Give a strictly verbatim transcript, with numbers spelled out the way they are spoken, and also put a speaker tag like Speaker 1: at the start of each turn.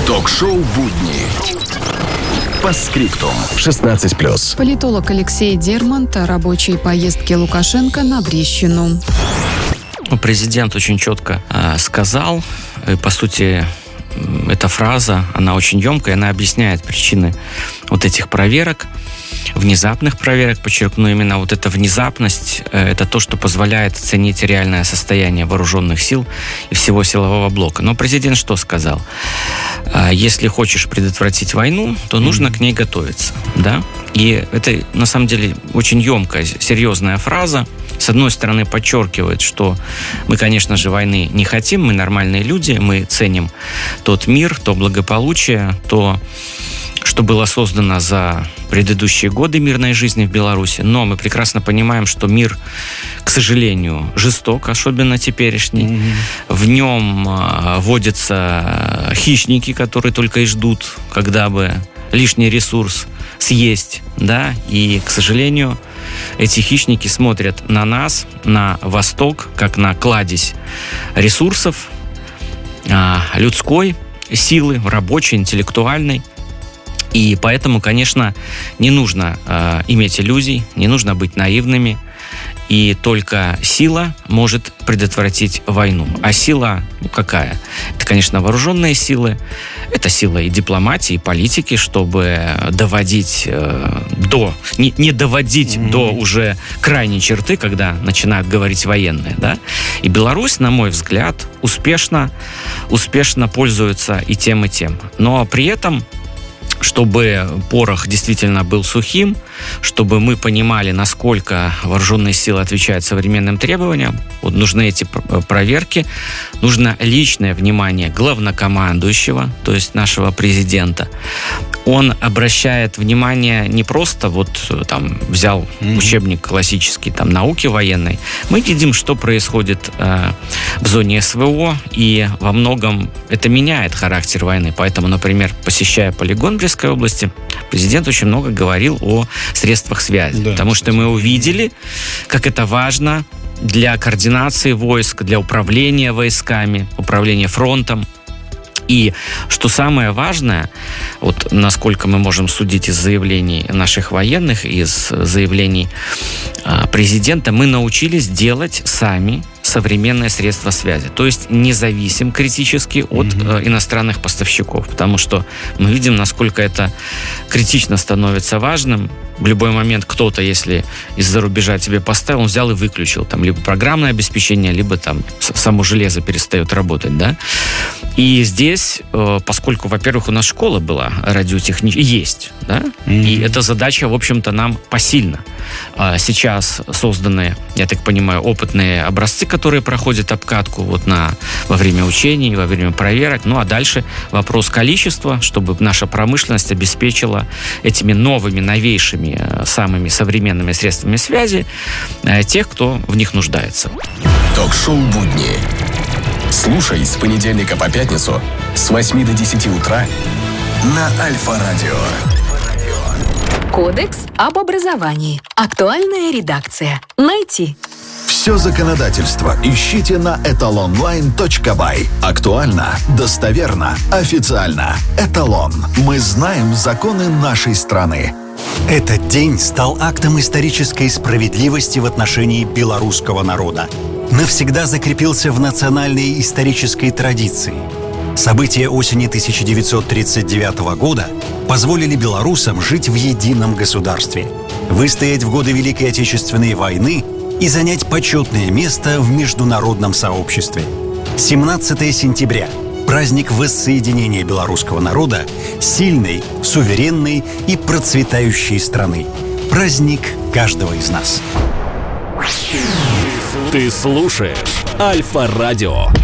Speaker 1: Ток-шоу «Будни». По скриптум. шестнадцать плюс.
Speaker 2: Политолог Алексей Дермант о рабочей поездке Лукашенко на Брещину.
Speaker 3: Президент очень четко э, сказал, и, по сути, эта фраза, она очень емкая, она объясняет причины вот этих проверок, внезапных проверок, подчеркну, именно вот эта внезапность, э, это то, что позволяет оценить реальное состояние вооруженных сил и всего силового блока. Но президент что сказал? Э, если хочешь предотвратить войну, то нужно mm-hmm. к ней готовиться, да? И это, на самом деле, очень емкая, серьезная фраза. С одной стороны, подчеркивает, что мы, конечно же, войны не хотим, мы нормальные люди, мы ценим тот мир, то благополучие, то, что было создано за предыдущие годы мирной жизни в Беларуси. Но мы прекрасно понимаем, что мир, к сожалению, жесток, особенно теперешний. Mm-hmm. В нем водятся хищники, которые только и ждут, когда бы лишний ресурс съесть, да, и, к сожалению, эти хищники смотрят на нас, на Восток, как на кладезь ресурсов, людской силы, рабочей, интеллектуальной. И поэтому, конечно, не нужно э, иметь иллюзий, не нужно быть наивными. И только сила может предотвратить войну. А сила, ну, какая? Это, конечно, вооруженные силы, это сила и дипломатии, и политики, чтобы доводить э, до... Не, не доводить mm-hmm. до уже крайней черты, когда начинают говорить военные, да? И Беларусь, на мой взгляд, успешно, успешно пользуется и тем, и тем. Но при этом, чтобы порох действительно был сухим, чтобы мы понимали, насколько вооруженные силы отвечают современным требованиям, вот нужны эти проверки, нужно личное внимание главнокомандующего, то есть нашего президента. Он обращает внимание не просто вот там взял mm-hmm. учебник классический, там науки военной. Мы видим, что происходит э, в зоне СВО, и во многом это меняет характер войны. Поэтому, например, посещая полигон Брестской области, президент очень много говорил о средствах связи, да, потому что мы увидели, как это важно для координации войск, для управления войсками, управления фронтом. И что самое важное, вот насколько мы можем судить из заявлений наших военных, из заявлений э, президента, мы научились делать сами современные средства связи. То есть не зависим критически от mm-hmm. э, иностранных поставщиков, потому что мы видим, насколько это критично становится важным. В любой момент кто-то, если из-за рубежа тебе поставил, он взял и выключил. Там либо программное обеспечение, либо там само железо перестает работать, да. И здесь, э, поскольку, во-первых, у нас школа была радиотехническая, есть, да, mm-hmm. и эта задача, в общем-то, нам посильна. А сейчас созданы, я так понимаю, опытные образцы, которые проходят обкатку вот на, во время учений, во время проверок. Ну, а дальше вопрос количества, чтобы наша промышленность обеспечила этими новыми, новейшими, самыми современными средствами связи э, тех, кто в них нуждается.
Speaker 1: Ток-шоу «Будни». Слушай с понедельника по пятницу с восьми до десяти утра на Альфа-радио.
Speaker 4: Кодекс об образовании. Актуальная редакция. Найти.
Speaker 5: Все законодательство ищите на эталонлайн точка бай. Актуально, достоверно, официально. Эталон. Мы знаем законы нашей страны.
Speaker 6: Этот день стал актом исторической справедливости в отношении белорусского народа. Навсегда закрепился в национальной исторической традиции. События осени тысяча девятьсот тридцать девятого года позволили белорусам жить в едином государстве, выстоять в годы Великой Отечественной войны и занять почетное место в международном сообществе. семнадцатого сентября – праздник воссоединения белорусского народа с сильной, суверенной и процветающей страны. Праздник каждого из нас.
Speaker 7: Ты слушаешь Альфа-радио.